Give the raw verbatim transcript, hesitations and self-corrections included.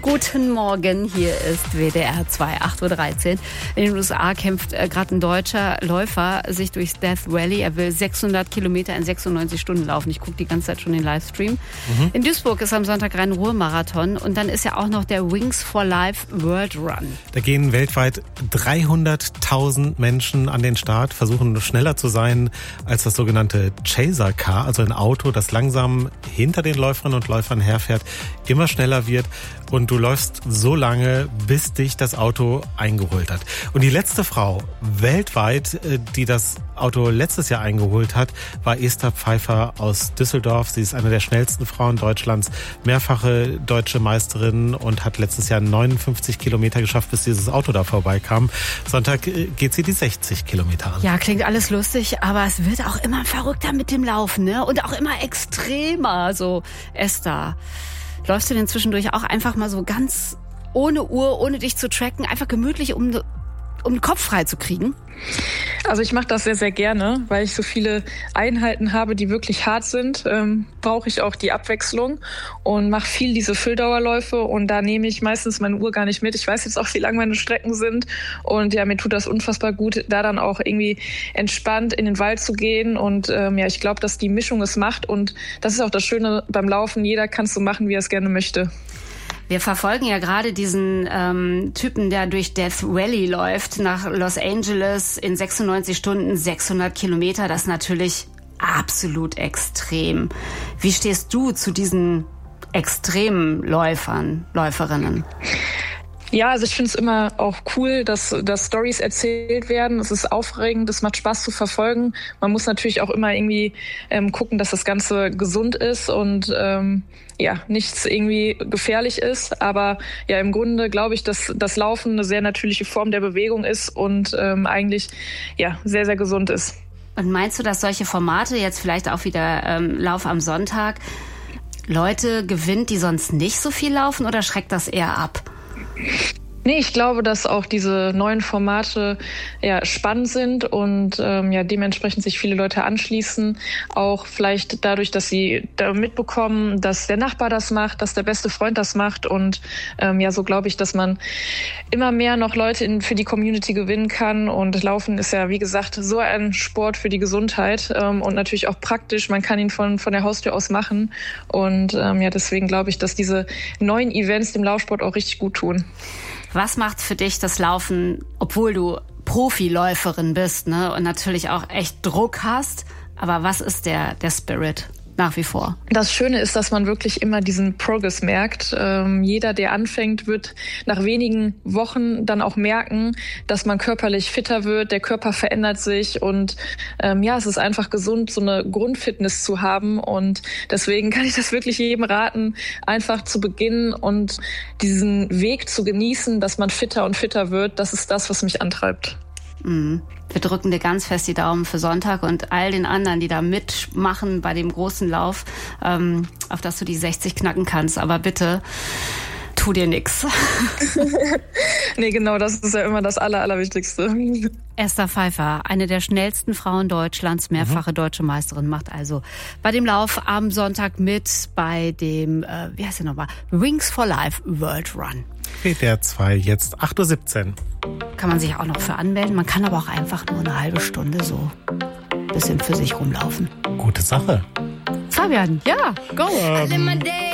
Guten Morgen, hier ist W D R zwei, acht Uhr dreizehn. In den U S A kämpft äh, gerade ein deutscher Läufer sich durchs Death Valley. Er will sechshundert Kilometer in sechsundneunzig Stunden laufen. Ich gucke die ganze Zeit schon den Livestream. Mhm. In Duisburg ist am Sonntag Rhein-Ruhr-Marathon und dann ist ja auch noch der Wings for Life World Run. Da gehen weltweit dreihunderttausend Menschen an den Start, versuchen schneller zu sein als das sogenannte Chaser Car, also ein Auto, das langsam hinter den Läuferinnen und Läufern herfährt, immer schneller wird und du läufst so lange, bis dich das Auto eingeholt hat. Und die letzte Frau weltweit, die das Auto letztes Jahr eingeholt hat, war Esther Pfeiffer aus Düsseldorf. Sie ist eine der schnellsten Frauen Deutschlands, mehrfache deutsche Meisterin und hat letztes Jahr neunundfünfzig Kilometer geschafft, bis dieses Auto da vorbeikam. Sonntag geht sie die sechzig Kilometer an. Ja, klingt alles lustig, aber es wird auch immer verrückter mit dem Laufen, ne? Und auch immer extremer. So, Esther, läufst du denn zwischendurch auch einfach mal so ganz ohne Uhr, ohne dich zu tracken, einfach gemütlich, um, um den Kopf frei zu kriegen? Also ich mache das sehr, sehr gerne, weil ich so viele Einheiten habe, die wirklich hart sind, ähm, brauche ich auch die Abwechslung und mache viel diese Fülldauerläufe und da nehme ich meistens meine Uhr gar nicht mit. Ich weiß jetzt auch, wie lang meine Strecken sind und ja, mir tut das unfassbar gut, da dann auch irgendwie entspannt in den Wald zu gehen und ähm, ja, ich glaube, dass die Mischung es macht und das ist auch das Schöne beim Laufen, jeder kann es so machen, wie er es gerne möchte. Wir verfolgen ja gerade diesen ähm, Typen, der durch Death Valley läuft, nach Los Angeles in sechsundneunzig Stunden, sechshundert Kilometer. Das ist natürlich absolut extrem. Wie stehst du zu diesen extremen Läufern, Läuferinnen? Ja, also ich finde es immer auch cool, dass, dass Storys erzählt werden. Es ist aufregend, es macht Spaß zu verfolgen. Man muss natürlich auch immer irgendwie ähm, gucken, dass das Ganze gesund ist und ähm, ja, nichts irgendwie gefährlich ist. Aber ja, im Grunde glaube ich, dass das Laufen eine sehr natürliche Form der Bewegung ist und ähm, eigentlich ja sehr, sehr gesund ist. Und meinst du, dass solche Formate, jetzt vielleicht auch wieder ähm, Lauf am Sonntag, Leute gewinnt, die sonst nicht so viel laufen oder schreckt das eher ab? Nee, ich glaube, dass auch diese neuen Formate ja spannend sind und ähm, ja dementsprechend sich viele Leute anschließen. Auch vielleicht dadurch, dass sie da mitbekommen, dass der Nachbar das macht, dass der beste Freund das macht. Und ähm, ja, so glaube ich, dass man immer mehr noch Leute in, für die Community gewinnen kann. Und Laufen ist ja, wie gesagt, so ein Sport für die Gesundheit ähm, und natürlich auch praktisch. Man kann ihn von, von der Haustür aus machen. Und ähm, ja, deswegen glaube ich, dass diese neuen Events dem Laufsport auch richtig gut tun. Was macht für dich das Laufen, obwohl du Profiläuferin bist, ne, und natürlich auch echt Druck hast? Aber was ist der, der Spirit nach wie vor? Das Schöne ist, dass man wirklich immer diesen Progress merkt. Ähm, jeder, der anfängt, wird nach wenigen Wochen dann auch merken, dass man körperlich fitter wird, der Körper verändert sich und ähm, ja, es ist einfach gesund, so eine Grundfitness zu haben und deswegen kann ich das wirklich jedem raten, einfach zu beginnen und diesen Weg zu genießen, dass man fitter und fitter wird. Das ist das, was mich antreibt. Mhm. Wir drücken dir ganz fest die Daumen für Sonntag und all den anderen, die da mitmachen bei dem großen Lauf, ähm, auf dass du die sechzig knacken kannst. Aber bitte, tu dir nix. Nee, genau, das ist ja immer das Aller, Allerwichtigste. Esther Pfeiffer, eine der schnellsten Frauen Deutschlands, mehrfache mhm. deutsche Meisterin, macht also bei dem Lauf am Sonntag mit bei dem, äh, wie heißt der nochmal, Wings for Life World Run. W D R zwei, jetzt acht Uhr siebzehn. Kann man sich auch noch für anmelden. Man kann aber auch einfach nur eine halbe Stunde so ein bisschen für sich rumlaufen. Gute Sache. Fabian, ja, go!